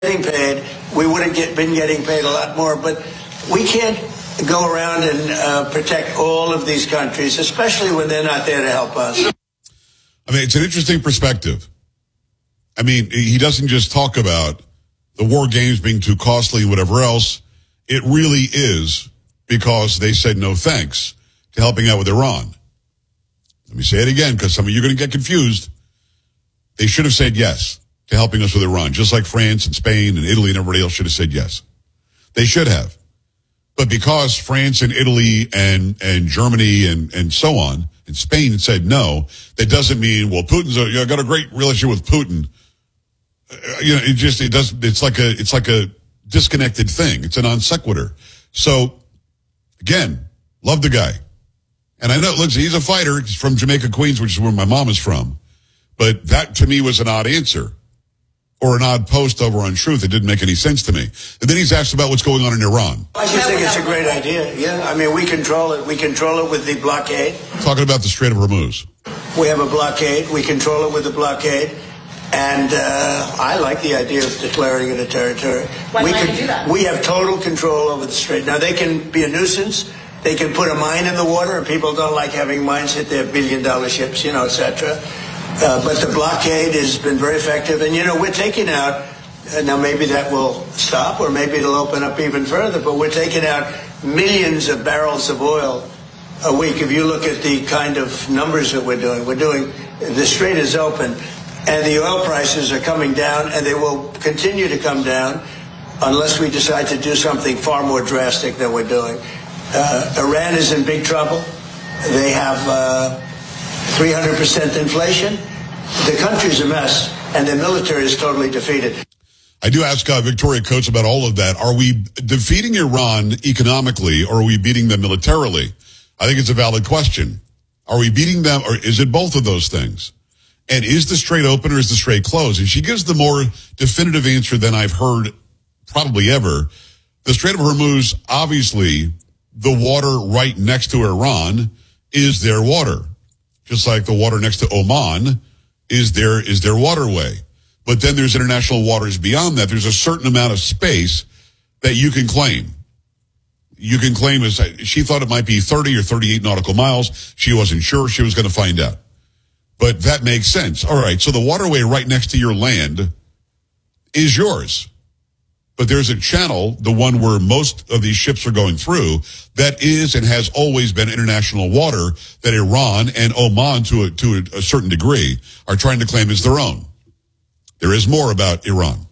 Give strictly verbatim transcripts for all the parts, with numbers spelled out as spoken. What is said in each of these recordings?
getting paid, we would have get, been getting paid a lot more. But we can't go around and uh, protect all of these countries, especially when they're not there to help us. I mean, it's an interesting perspective. I mean, he doesn't just talk about the war games being too costly and whatever else. It really is because they said no thanks to helping out with Iran. Let me say it again because some of you are going to get confused. They should have said yes to helping us with Iran, just like France and Spain and Italy and everybody else should have said yes. They should have. But because France and Italy and, and Germany and, and so on, and Spain said no, that doesn't mean, well, Putin's a, you know, got a great relationship with Putin. Uh, you know, it just, it does, it's like a, it's like a disconnected thing. It's a non sequitur. So, again, love the guy. And I know, look, he's a fighter. He's from Jamaica, Queens, which is where my mom is from. But that, to me, was an odd answer. Or an odd post over on Truth. It didn't make any sense to me. And then he's asked about what's going on in Iran. I just think it's a great idea. Yeah, I mean, we control it. We control it with the blockade. Talking about the Strait of Hormuz. We have a blockade. We control it with the blockade. And uh, I like the idea of declaring it a territory. Why we can't can you do that? We have total control over the strait. Now, they can be a nuisance. They can put a mine in the water, and people don't like having mines hit their billion-dollar ships, you know, et cetera. Uh, but the blockade has been very effective. And, you know, we're taking out, uh, now maybe that will stop or maybe it'll open up even further, but we're taking out millions of barrels of oil a week. If you look at the kind of numbers that we're doing, we're doing, the strait is open and the oil prices are coming down and they will continue to come down unless we decide to do something far more drastic than we're doing. Uh, Iran is in big trouble. They have uh, three hundred percent inflation. The country's a mess, and the military is totally defeated. I do ask uh, Victoria Coates about all of that. Are we defeating Iran economically, or are we beating them militarily? I think it's a valid question. Are we beating them, or is it both of those things? And is the strait open, or is the strait closed? And she gives the more definitive answer than I've heard probably ever. The Strait of Hormuz, obviously, the water right next to Iran is their water. Just like the water next to Oman is their, is their waterway. But then there's international waters beyond that. There's a certain amount of space that you can claim. You can claim as, she thought it might be thirty or thirty-eight nautical miles. She wasn't sure. She was going to find out. But that makes sense. All right. So the waterway right next to your land is yours. But there's a channel, the one where most of these ships are going through, that is and has always been international water that Iran and Oman, to a, to a, a certain degree, are trying to claim as their own. There is more about Iran.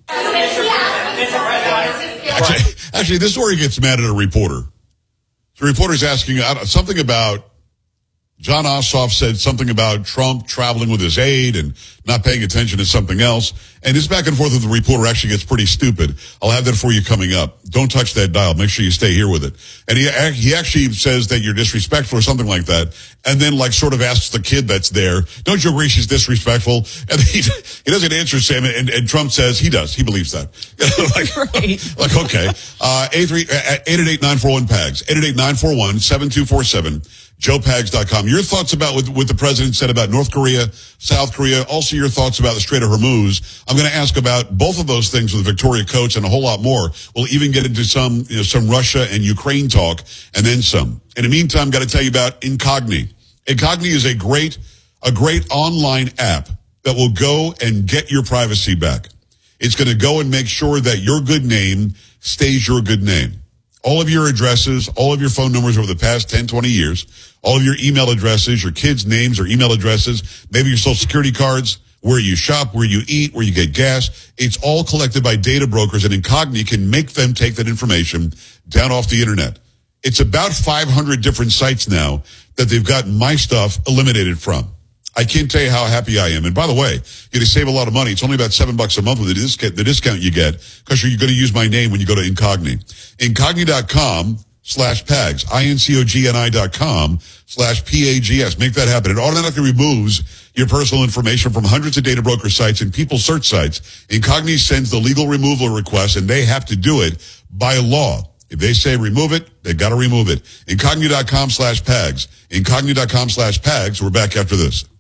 Actually, actually this is where he gets mad at a reporter. The reporter's asking something about, John Ossoff said something about Trump traveling with his aide and not paying attention to something else. And his back and forth with the reporter actually gets pretty stupid. I'll have that for you coming up. Don't touch that dial. Make sure you stay here with it. And he he actually says that you're disrespectful or something like that. And then like sort of asks the kid that's there, don't you agree she's disrespectful? And he, he doesn't answer Sam. And, and Trump says he does. He believes that. like, right. like, okay. Uh, eight eight eight nine four one P A G S. eight eight eight nine four one seven two four seven. Joe Pags dot com. Your thoughts about what, what the president said about North Korea, South Korea, also your thoughts about the Strait of Hormuz. I'm going to ask about both of those things with Victoria Coates and a whole lot more. We'll even get into some, you know, some Russia and Ukraine talk and then some. In the meantime, got to tell you about Incogni. Incogni is a great, a great online app that will go and get your privacy back. It's going to go and make sure that your good name stays your good name. All of your addresses, all of your phone numbers over the past ten, twenty years, all of your email addresses, your kids' names or email addresses, maybe your social security cards, where you shop, where you eat, where you get gas. It's all collected by data brokers, and Incogni can make them take that information down off the internet. It's about five hundred different sites now that they've gotten my stuff eliminated from. I can't tell you how happy I am. And by the way, you're going to save a lot of money. It's only about seven bucks a month with the discount, the discount you get, because you're going to use my name when you go to Incogni. Incogni.com slash Pags. I-N-C-O-G-N-I dot com slash P-A-G-S. Make that happen. It automatically removes your personal information from hundreds of data broker sites and people search sites. Incogni sends the legal removal request, and they have to do it by law. If they say remove it, they got to remove it. Incogni.com slash Pags. Incogni.com slash Pags. We're back after this.